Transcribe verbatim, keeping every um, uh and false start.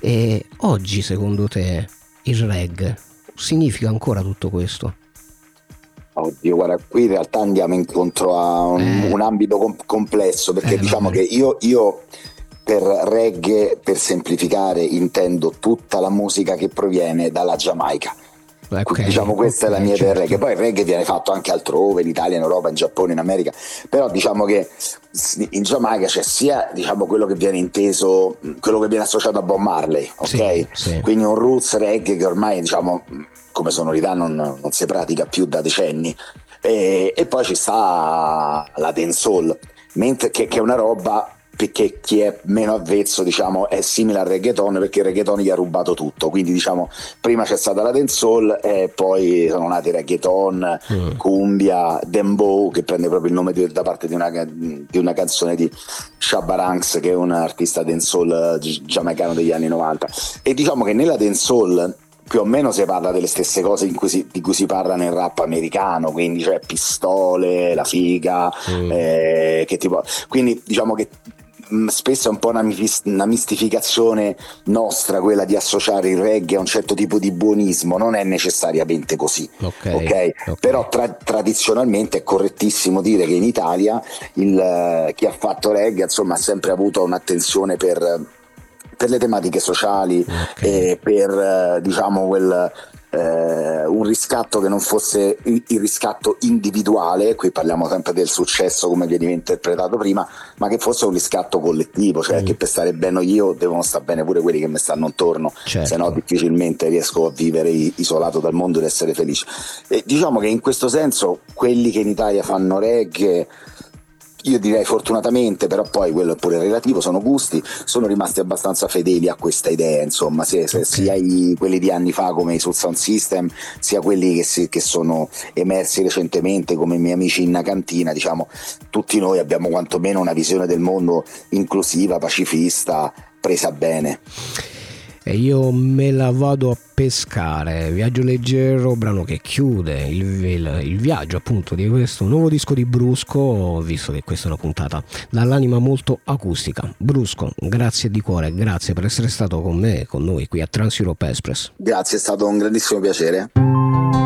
E oggi secondo te il reggae significa ancora tutto questo? Oddio, guarda, qui in realtà andiamo incontro a un, Eh. un ambito com- complesso, perché Eh, diciamo vabbè. che io, io per reggae, per semplificare, intendo tutta la musica che proviene dalla Giamaica. Ok, Diciamo questa ok, è la mia idea del certo. reggae. Poi il reggae viene fatto anche altrove, in Italia, in Europa, in Giappone, in America, però diciamo che in Giamaica c'è sia, diciamo, quello che viene inteso, quello che viene associato a Bob Marley, ok? Sì, sì. Quindi un roots reggae che ormai, diciamo, come sonorità non, non si pratica più da decenni. E, e poi ci sta la dancehall, mentre che, che è una roba perché chi è meno avvezzo, diciamo, è simile al reggaeton, perché il reggaeton gli ha rubato tutto. Quindi diciamo prima c'è stata la dancehall e poi sono nati reggaeton, Mm. cumbia, dembow, che prende proprio il nome di, da parte di una, di una canzone di Shabba Ranks, che è un artista dancehall giamaicano degli anni novanta. E diciamo che nella dancehall più o meno si parla delle stesse cose in cui si, di cui si parla nel rap americano, quindi cioè pistole, la figa, Mm. eh, che tipo, quindi diciamo che mh, spesso è un po' una, mifis- una mistificazione nostra quella di associare il reggae a un certo tipo di buonismo. Non è necessariamente così, Ok, ok? ok. Però tra- tradizionalmente è correttissimo dire che in Italia il, eh, chi ha fatto reggae insomma ha sempre avuto un'attenzione per per le tematiche sociali Ok. e per eh, diciamo quel eh, un riscatto che non fosse il, il riscatto individuale, qui parliamo sempre del successo come veniva interpretato prima, ma che fosse un riscatto collettivo, cioè Mm. che per stare bene io devono stare bene pure quelli che mi stanno intorno, Certo. se no difficilmente riesco a vivere i- isolato dal mondo ed essere felice. E diciamo che in questo senso quelli che in Italia fanno reggae, io direi fortunatamente, però poi quello è pure relativo, sono gusti, sono rimasti abbastanza fedeli a questa idea, insomma, sia, Ok. sia i, quelli di anni fa come i Soul Sound System, sia quelli che, si, che sono emersi recentemente come i miei amici in cantina, diciamo, tutti noi abbiamo quantomeno una visione del mondo inclusiva, pacifista, presa bene. E io me la vado a pescare. Viaggio leggero, brano che chiude il, il, il viaggio appunto di questo nuovo disco di Brusco, visto che questa è una puntata dall'anima molto acustica. Brusco, grazie di cuore, grazie per essere stato con me, con noi qui a Trans Europe Express. Grazie, è stato un grandissimo piacere.